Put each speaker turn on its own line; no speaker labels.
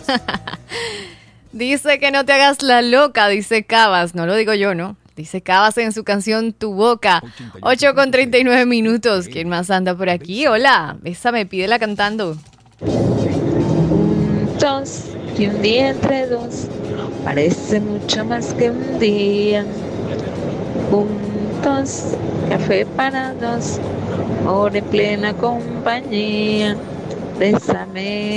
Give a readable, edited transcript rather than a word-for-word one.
Dice que no te hagas la loca, dice Cabas. No lo digo yo, ¿no? Dice Cabas en su canción Tu Boca. 8:39. ¿Quién más anda por aquí? Hola, bésame, pídela cantando.
Juntos y un día entre dos parece mucho más que un día. Juntos, café para dos, ahora en plena compañía. Bésame.